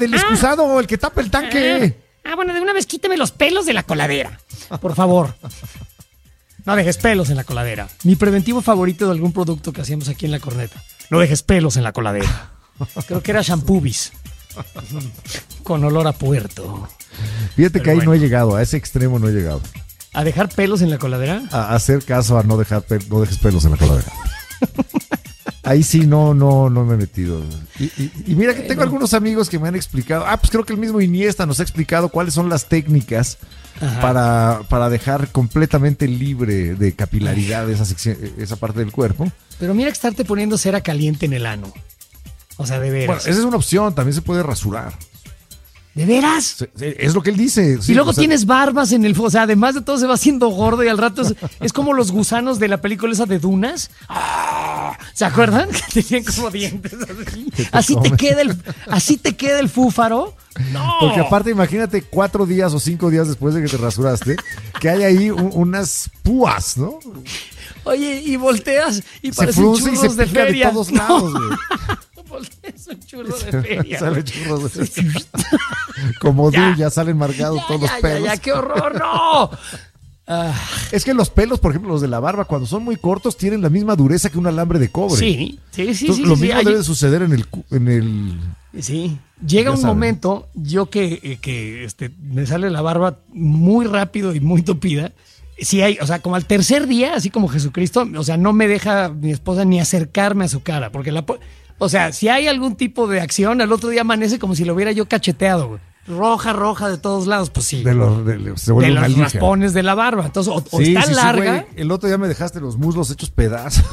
del excusado, el que tapa el tanque. Bueno, de una vez quíteme los pelos de la coladera, por favor. No dejes pelos en la coladera. Mi preventivo favorito de algún producto que hacíamos aquí en La Corneta. No dejes pelos en la coladera. Creo que era Shampoobis. Con olor a puerto. Fíjate que ahí no he llegado, a ese extremo no he llegado. ¿A dejar pelos en la coladera? A hacer caso a no dejes pelos en la coladera. Ahí sí no me he metido. Y mira que tengo algunos amigos que me han explicado. Pues creo que el mismo Iniesta nos ha explicado cuáles son las técnicas para dejar completamente libre de capilaridad esa parte del cuerpo. Pero mira que estarte poniendo cera caliente en el ano. O sea, de veras. Bueno, esa es una opción, también se puede rasurar. ¿De veras? Sí, es lo que él dice. Sí, y luego tienes barbas en el... O sea, además de todo se va haciendo gordo y al rato es como los gusanos de la película esa de Dunas. ¿Se acuerdan? Que tenían como dientes así. Así te queda el fúfaro. No. Porque aparte, imagínate 4 días o 5 días después de que te rasuraste, que hay ahí unas púas, ¿no? Oye, y volteas y parecen churros y se de feria. De todos lados, güey. Volteas un churro de feria. Sale churros de feria. Como ya salen marcados todos los pelos. Ya, qué horror, no. Es que los pelos, por ejemplo, los de la barba, cuando son muy cortos, tienen la misma dureza que un alambre de cobre. Sí. Entonces, lo mismo debe suceder en el... Sí. Llega un momento, yo que me sale la barba muy rápido y muy tupida. Sí hay, o sea, como al tercer día, así como Jesucristo, o sea, no me deja mi esposa ni acercarme a su cara, porque o sea, si hay algún tipo de acción, al otro día amanece como si lo hubiera yo cacheteado, güey. Roja de todos lados, pues sí. De los raspones de la barba. Entonces, o está larga. Sí, el otro día me dejaste los muslos hechos pedazos.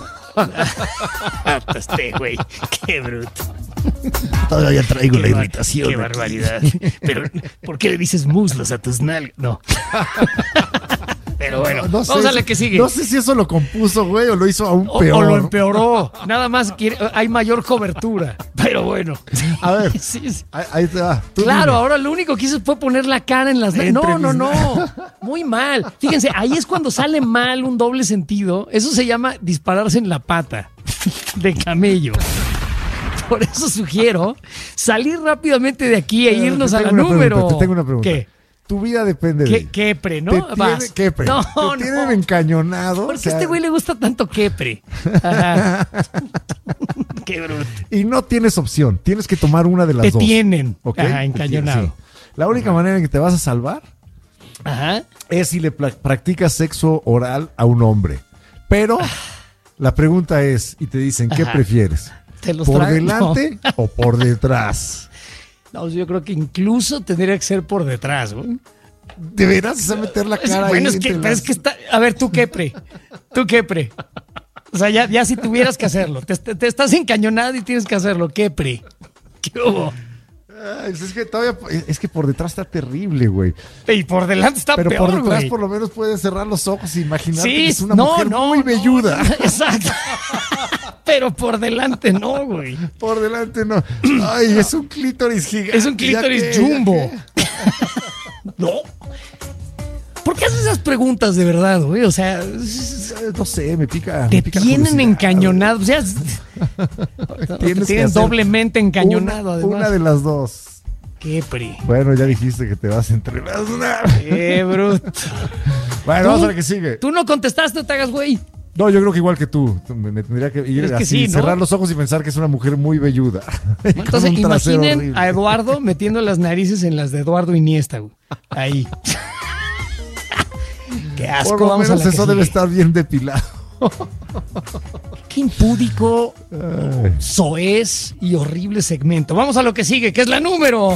Güey, qué bruto. Todavía traigo la irritación. Qué barbaridad. Pero, ¿por qué le dices muslos a tus nalgas? No. Pero bueno, vamos a la que sigue. No sé si eso lo compuso, güey, o lo hizo aún peor. O lo empeoró. Nada más hay mayor cobertura. Pero bueno. A ver, ahí te va. Claro, ahora lo único que hice fue poner la cara en las... No. Muy mal. Fíjense, ahí es cuando sale mal un doble sentido. Eso se llama dispararse en la pata de camello. Por eso sugiero salir rápidamente de aquí e irnos a la número. Te tengo una pregunta. ¿Qué? Tu vida depende de... Quepre, ¿no? Quepre. No. Te tienen encañonado. ¿Por qué a este güey le gusta tanto quepre? Qué bruto. Y no tienes opción. Tienes que tomar una de las dos. Te tienen. ¿Okay? Encañonado. Sí. La única manera en que te vas a salvar es si le practicas sexo oral a un hombre. Pero la pregunta es, y te dicen, ¿qué prefieres? ¿Por delante o por detrás? No, yo creo que incluso tendría que ser por detrás, güey. ¿Deberás meter la cara bueno, ahí? Es que está... A ver, tú quepre. O sea, ya si tuvieras que hacerlo. Te estás encañonado y tienes que hacerlo. Quepre. ¿Qué hubo? Es que por detrás está terrible, güey. Y por delante está peor, pero por detrás güey. Por lo menos puedes cerrar los ojos y imaginar que es una mujer muy velluda. Exacto. Pero por delante no, güey. Por delante no. Ay, es un clítoris gigante. Es un clítoris jumbo. No. ¿Por qué haces esas preguntas de verdad, güey? O sea, no sé, me pica. Te tienen encañonado. O sea, te tienen doblemente encañonado, además. Una de las dos. Qué pri. Bueno, ya dijiste que te vas a entrenar. Qué bruto. Bueno, vamos a la que sigue. Tú no contestaste, te hagas, güey. No, yo creo que igual que tú. Me tendría que ir así, ¿no? Cerrar los ojos y pensar que es una mujer muy velluda. Entonces, imaginen a Eduardo metiendo las narices en las de Eduardo Iniesta, güey. Ahí. Qué asco. Por lo vamos menos a la eso debe estar bien depilado. Qué impúdico, soez y horrible segmento. Vamos a lo que sigue, que es la número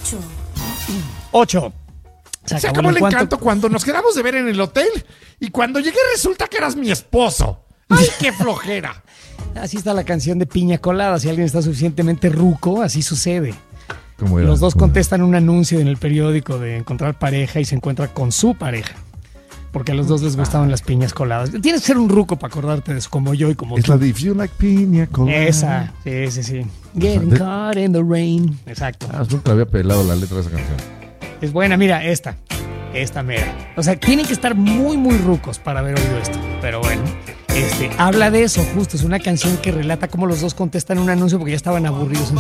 8. Se acabó el encanto cuando nos quedamos de ver en el hotel y cuando llegué resulta que eras mi esposo. ¡Ay, qué flojera! Así está la canción de Piña Colada. Si alguien está suficientemente ruco, así sucede. Los dos contestan un anuncio en el periódico de encontrar pareja y se encuentra con su pareja. Porque a los dos les gustaban las piñas coladas. Tienes que ser un ruco para acordarte de eso, como yo y como tú. Es la de If You Like Piña Colada. Esa, sí. Getting caught in the rain. Exacto. Nunca había pelado la letra de esa canción. Es buena, mira, esta mera. O sea, tienen que estar muy, muy rucos para haber oído esto. Pero bueno, habla de eso, justo. Es una canción que relata cómo los dos contestan un anuncio porque ya estaban aburridos en